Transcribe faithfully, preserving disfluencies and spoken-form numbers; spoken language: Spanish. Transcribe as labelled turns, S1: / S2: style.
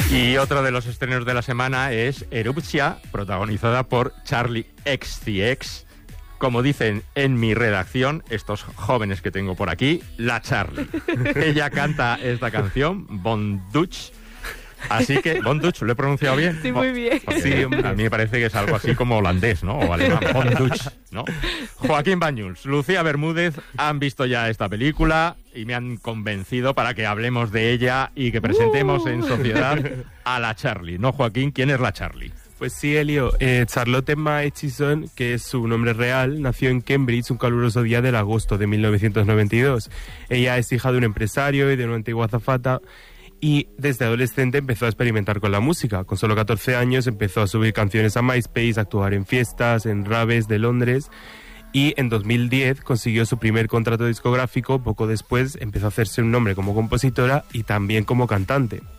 S1: Y otro de los estrenos de la semana es Erupcia, protagonizada por Charli X C X. Como dicen en mi redacción, estos jóvenes que tengo por aquí, la Charli. Ella canta esta canción, Bonduch. Así que, Bonduch, ¿lo he pronunciado bien?
S2: Sí, muy bien.
S1: Porque
S3: Sí,
S1: a mí me parece que es algo así como holandés, ¿no? O alemán, Bonduch, ¿no? Joaquín Bañuls, Lucía Bermúdez han visto ya esta película y me han convencido para que hablemos de ella y que presentemos uh. en sociedad a la Charli. ¿No, Joaquín? ¿Quién es la Charli?
S3: Pues sí, Elio. Eh, Charlotte Emma Hutchison, que es su nombre real, nació en Cambridge un caluroso día del agosto de mil novecientos noventa y dos. Ella es hija de un empresario y de una antigua azafata, y desde adolescente empezó a experimentar con la música. Con solo catorce años empezó a subir canciones a MySpace, a actuar en fiestas, en raves de Londres, y en dos mil diez consiguió su primer contrato discográfico. Poco después empezó a hacerse un nombre como compositora y también como cantante.